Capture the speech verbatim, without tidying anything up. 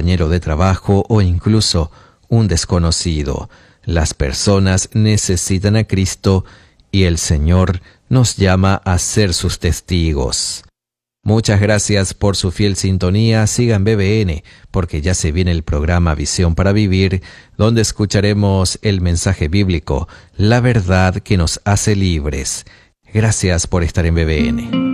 compañero de trabajo o incluso un desconocido. Las personas necesitan a Cristo y el Señor nos llama a ser sus testigos. Muchas gracias por su fiel sintonía. Sigan B B N, porque ya se viene el programa Visión para Vivir, donde escucharemos el mensaje bíblico, la verdad que nos hace libres. Gracias por estar en B B N.